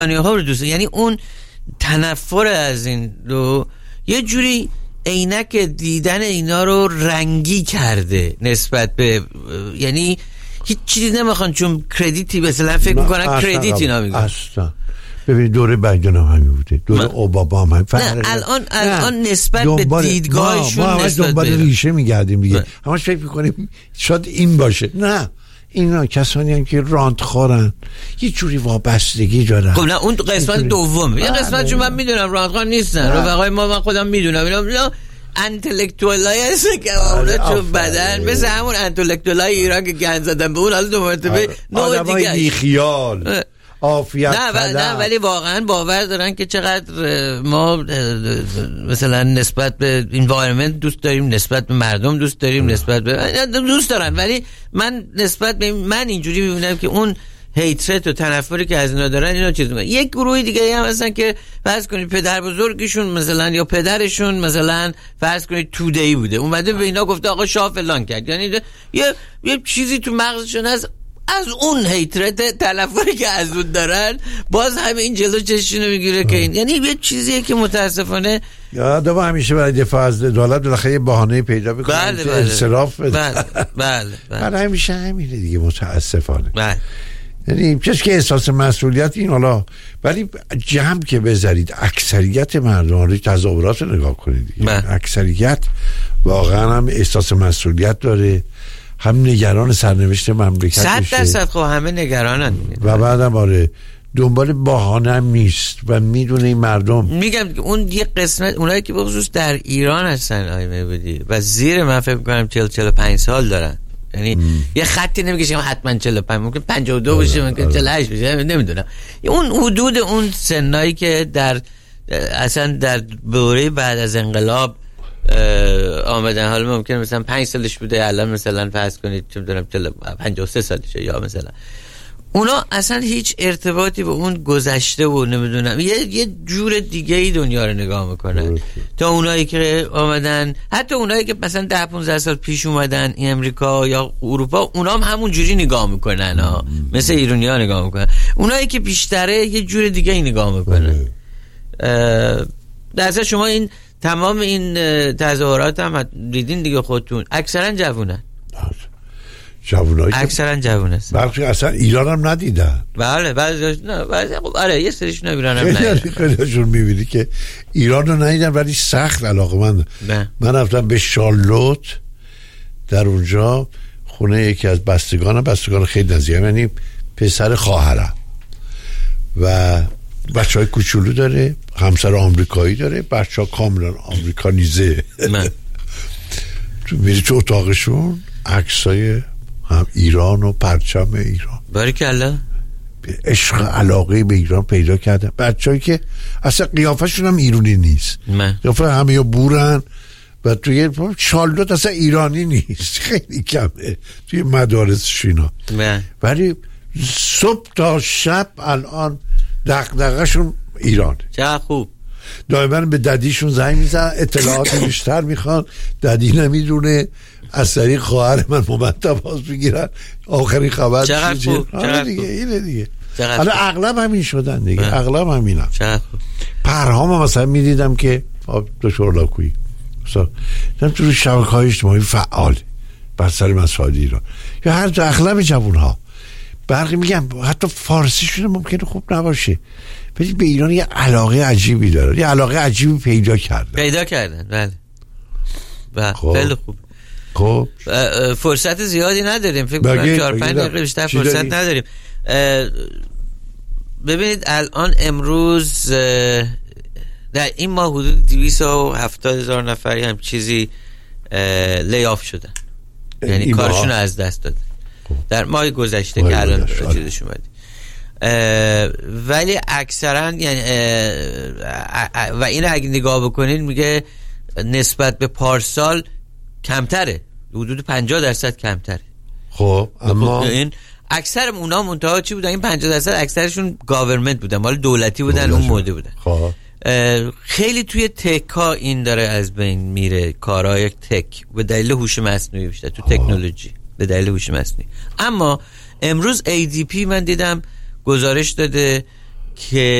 ها رو دوست، یعنی اون تنفر از این رو یه جوری عینک دیدن اینا رو رنگی کرده نسبت به، یعنی هیچ چیزی نمیخوان چون کردیتی مثلا فکر میکنن کردیت اینا میگن اصلا. ببینید دوره بایدن هم همین بوده، دوره اوباما هم نه الان نسبت به دیدگاهشون ما دنبال ریشه میگردیم دیگه، همش فکر میکنیم شاید این باشه. نه، اینا کسانی هم که راند خورن، یه جوری وابستگی دارن. خب نه اون قسمت دوم، یه قسمت چون من میدونم راند خور نیستن، رفقای ما من خودم میدونم اینا انتلکتوالای هستن که اونا چون بدن مثل همون انتلکتوالای ایران که گند زدن به اون، حالا دو مرتبه نوع دیگه بی خیال عافیت نه ولی واقعا باور دارن که چقدر ما مثلا نسبت به انوایرمنت دوست داریم، نسبت به مردم دوست داریم، نسبت به دوست دارن، ولی من نسبت به من اینجوری میبینم که اون هیترت و تنفری که از اینا دارن اینا چیز میکنن. یک گروه دیگه هم هستن که فرض کنید پدر بزرگشون مثلا یا پدرشون مثلا فرض کنید توده‌ای بوده، اومده به اینا گفته آقا شاه فلان کرد، یعنی یه چیزی تو مغزشون هست از اون هیترت تلفری که از اون دارن باز همین جلو چششونو میگیره که این، یعنی یه چیزیه که متاسفانه یادم همیشه برای دفاع از دولت بالاخره یه بهانه پیدا میکنن انصراف بده. بله همیشه همینه دیگه متاسفانه. یعنی چیزی که احساس مسئولیت این حالا، ولی جمع که بذارید اکثریت مردم رو تظاهرات رو نگاه کنید دیگه. اکثریت واقعا هم احساس مسئولیت داره، هم نگران سرنوشت مملکت میشه 100%. خب همه نگرانن و بعدم آره دنبال بهانه هم نیست و میدونه این مردم. میگم که اون یه قسمت اونایی که بخصوص در ایران هستن آیمه بودی و زیر من فکر میکنم 40-45 سال دارن، یعنی یه خطی نمیگه حتما 45، ممکن 52 باشه، ممکن 48 باشه، نمیدونم. اون حدود اون سنایی که در اصلا در دوره بعد از انقلاب آمدن، حالا ممکن مثلا 5 سالش بوده الان مثلا فرض کنید چه میدونم 53 سالشه، یا مثلا اونا اصلا هیچ ارتباطی به اون گذشته و نمیدونم یه جور دیگه ای دنیا رو نگاه میکنن تا اونایی که آمدن، حتی اونایی که مثلا 10-15 سال پیش اومدن این امریکا یا اروپا، اونا هم همون جوری نگاه میکنن ها، مثل ایرانی‌ها نگاه میکنن. اونایی که بیشتره یه جور دیگه ای نگاه میکنن. در اصل شما این تمام این تظاهرات هم دیدین دیگه خودتون، اکثرا جوونن. اکثرا جوون هستن، برخی اصلا ایران هم ندیدن. بله آره یه سریشون ایران هم ندیدن، خیلیشون میبینی که ایران رو ندیدن ولی سخت علاقه‌مند. من رفتم به شارلوت، در اونجا خونه یکی از بستگان خیلی نزدیک، یعنی پسر خواهرم و بچهای کوچولو داره، همسر آمریکایی داره، بچه‌ها کاملا آمریکانیزه. تو میری تو اتاقشون عکسای هم ایران و پرچم ایران، باریکلا عشق علاقه به ایران پیدا کرده. بچه‌ای که اصلا قیافشون هم ایرانی نیست، قیافه همه یا بورن و توی شالدوت اصلا ایرانی نیست، خیلی کمه توی مدارسش اینا، ولی صبح تا شب الان دغدغه‌شون ایرانه. چه خوب. دائما به ددیشون زنگ میزنن، اطلاعات بیشتر میخوان، ددی نمیدونه، از طریق خواهر من تماس میگیرن، آخرین خبر چیه دیگه اینه دیگه. حالا اغلب همین شدن دیگه، اغلب همینم. پرهام مثلا میدیدم که دکتر لاکویی مثلا تو شبکه‌های اجتماعی فعال بر سر مسائل ایران، یا هر دو اغلب جوان‌ها برقی میگم حتی فارسیشون ممکنه خوب نباشه ولی به ایران یه علاقه عجیبی داره، یه علاقه عجیبی پیدا کردن. بله خیلی خوب. خب فرصت زیادی نداریم، فکر کنم 4-5 دقیقه بیشتر فرصت نداریم. ببینید الان امروز در این ماه حدود 270,000 نفری هم چیزی لیاف شدن، یعنی کارشون از دست دادن در ماه گذشته که الان چیزش اومد. ولی اکثرا یعنی و این اگه نگاه بکنین میگه نسبت به پارسال کمتره، حدود 50% کمتره. خب اما این اکثر اونا منتها چی بودن؟ این 50% اکثرشون گاورمنت بودن، مال دولتی بودن، اون موده بودن. خب خیلی توی تکا این داره از بین میره، کارهای تک به دلیل هوش مصنوعی بیشتر تو تکنولوژی، به دلیل هوش مصنوعی. اما امروز ADP من دیدم گزارش داده که